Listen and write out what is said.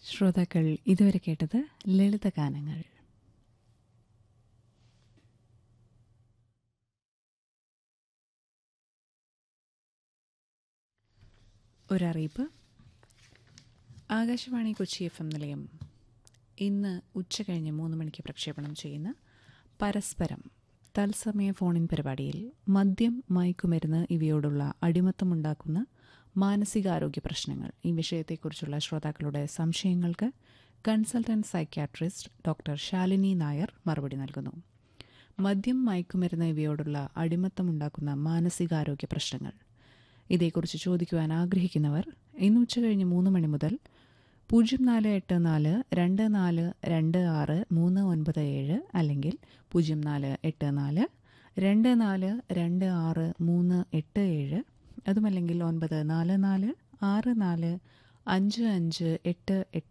ശ്രോതാക്കൾ ഇതുവരെ കേട്ടത് ലളിതഗാനങ്ങൾ. ഒരറിയിപ്പ്. ആകാശവാണി കൊച്ചി FM നിലയം ഇന്ന് ഉച്ചകഴിഞ്ഞ് 3 മണിക്ക് പ്രക്ഷേപണം ചെയ്യുന്ന പരസ്പരം തത്സമയ ഫോണിൻ പരിപാടിയിൽ മദ്യം, മയക്കുമരുന്ന് ഇവയോടുള്ള അടിമത്തമുണ്ടാക്കുന്ന മാനസികാരോഗ്യ പ്രശ്നങ്ങൾ ഈ വിഷയത്തെക്കുറിച്ചുള്ള ശ്രോതാക്കളുടെ സംശയങ്ങൾക്ക് consultant psychiatrist doctor Shalini Nair മറുപടി നൽകുന്നു. മദ്യം, മയക്കുമരുന്ന് ഇവയോടുള്ള അടിമത്തമുണ്ടാക്കുന്ന മാനസികാരോഗ്യ പ്രശ്നങ്ങൾ ഇതേക്കുറിച്ച് ചോദിക്കുവാൻ ആഗ്രഹിക്കുന്നവർ ഇന്ന് ഉച്ചകഴിഞ്ഞ് 3 മണി മുതൽ 0484262397 അല്ലെങ്കിൽ 048424262387 അതുമല്ലെങ്കിൽ 94464558